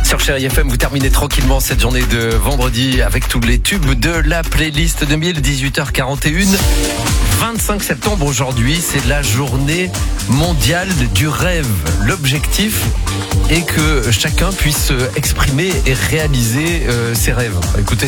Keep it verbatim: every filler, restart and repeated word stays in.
Sur Chérie F M, vous terminez tranquillement cette journée de vendredi avec tous les tubes de la playlist deux mille, dix-huit heures quarante et un. vingt-cinq septembre aujourd'hui, c'est la journée mondiale du rêve. L'objectif est que chacun puisse exprimer et réaliser euh, ses rêves. Écoutez,